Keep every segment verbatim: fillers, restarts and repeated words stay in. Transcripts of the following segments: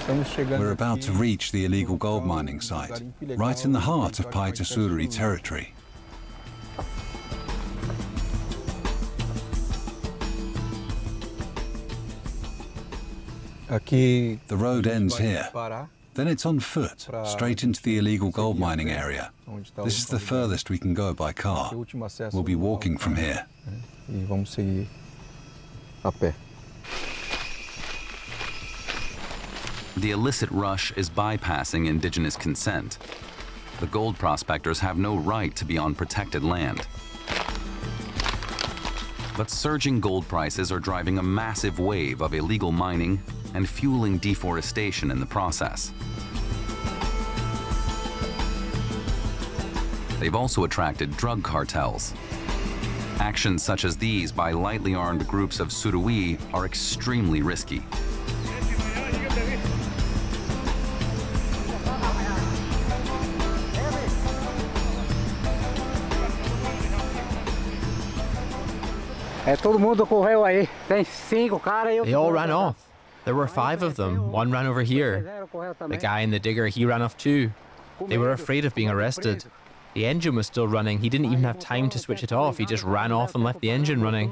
We're about to reach the illegal gold mining site, right in the heart of Paytasuri territory. The road ends here. Then it's on foot, straight into the illegal gold mining area. This is the furthest we can go by car. We'll be walking from here. The illicit rush is bypassing indigenous consent. The gold prospectors have no right to be on protected land. But surging gold prices are driving a massive wave of illegal mining and fueling deforestation in the process. They've also attracted drug cartels. Actions such as these by lightly armed groups of Suruí are extremely risky. They all ran off. There were five of them. One ran over here. The guy in the digger, he ran off too. They were afraid of being arrested. The engine was still running. He didn't even have time to switch it off. He just ran off and left the engine running.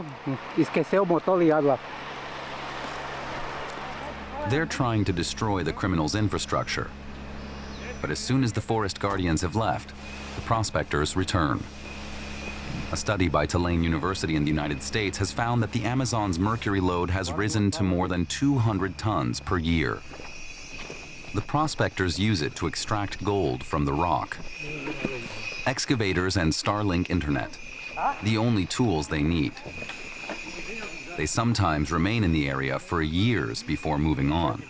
They're trying to destroy the criminals' infrastructure. But as soon as the forest guardians have left, the prospectors return. A study by Tulane University in the United States has found that the Amazon's mercury load has risen to more than two hundred tons per year. The prospectors use it to extract gold from the rock. Excavators and Starlink internet, the only tools they need. They sometimes remain in the area for years before moving on.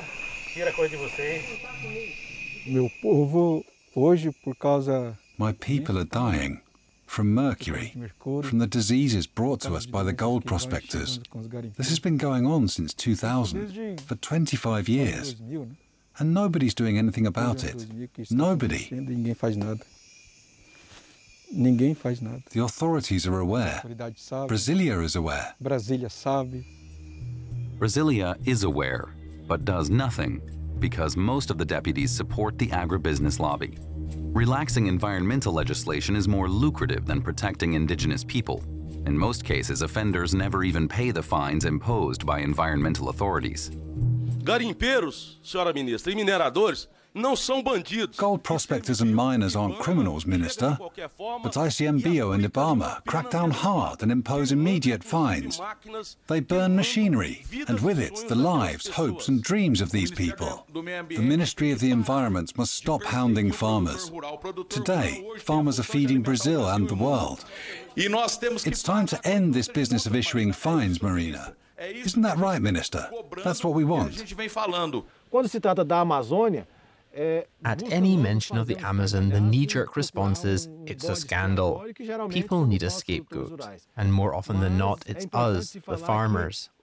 My people are dying from mercury, from the diseases brought to us by the gold prospectors. This has been going on since two thousand, for twenty-five years. And nobody's doing anything about it. Nobody. The authorities are aware. Brasilia is aware. Brasilia is aware, but does nothing because most of the deputies support the agribusiness lobby. Relaxing environmental legislation is more lucrative than protecting indigenous people. In most cases, offenders never even pay the fines imposed by environmental authorities. Garimpeiros, senhora ministra, e mineradores não são bandidos. Gold prospectors and miners aren't criminals, Minister. But I C M B O and IBAMA crack down hard and impose immediate fines. They burn machinery, and with it, the lives, hopes and dreams of these people. The Ministry of the Environment must stop hounding farmers. Today, farmers are feeding Brazil and the world. It's time to end this business of issuing fines, Marina. Isn't that right, Minister? That's what we want. At any mention of the Amazon, the knee-jerk response is, it's a scandal. People need a scapegoat. And more often than not, it's us, the farmers.